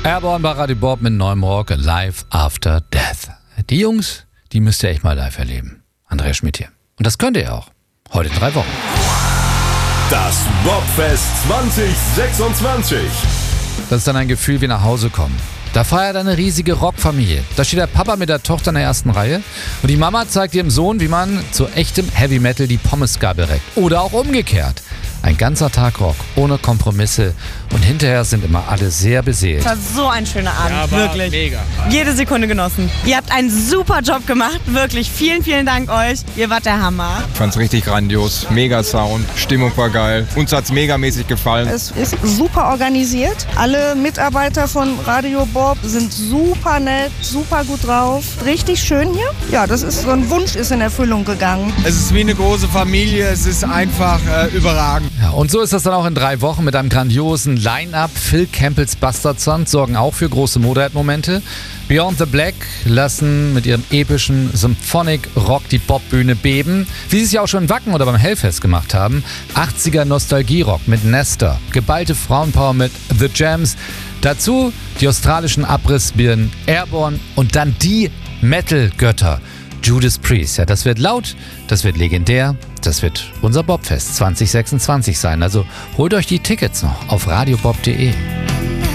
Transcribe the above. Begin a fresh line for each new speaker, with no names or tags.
Airborne bei Radio Bob mit neuem Rock Live After Death. Die Jungs, die müsst ihr echt mal live erleben. Andreas Schmidt hier. Und das könnt ihr auch. Heute in 3 Wochen.
Das Bobfest 2026.
Das ist dann ein Gefühl wie nach Hause kommen. Da feiert eine riesige Rockfamilie. Da steht der Papa mit der Tochter in der ersten Reihe und die Mama zeigt ihrem Sohn, wie man zu echtem Heavy Metal die Pommesgabel reckt. Oder auch umgekehrt. Ein ganzer Tag Rock, ohne Kompromisse und hinterher sind immer alle sehr beseelt.
Es war so ein schöner Abend,
Ja,
wirklich.
Mega.
Jede Sekunde genossen. Ihr habt einen super Job gemacht, wirklich. Vielen, vielen Dank euch. Ihr wart der Hammer.
Ich fand's richtig grandios, mega Sound, Stimmung war geil. Uns hat's megamäßig gefallen.
Es ist super organisiert. Alle Mitarbeiter von Radio Bob sind super nett, super gut drauf. Richtig schön hier. Ja, das ist so ein Wunsch ist in Erfüllung gegangen.
Es ist wie eine große Familie, es ist einfach überragend.
Ja, und so ist das dann auch in 3 Wochen mit einem grandiosen Line-Up. Phil Campbells Bastard Sons sorgen auch für große Motorhead-Momente. Beyond the Black lassen mit ihrem epischen Symphonic Rock die Bobbühne beben, wie sie es ja auch schon in Wacken oder beim Hellfest gemacht haben. 80er Nostalgie-Rock mit Nestor, geballte Frauenpower mit The Jams, dazu die australischen Abrissbirnen Airborne und dann die Metal-Götter Judas Priest. Ja, das wird laut, das wird legendär, das wird unser Bobfest 2026 sein. Also holt euch die Tickets noch auf radiobob.de.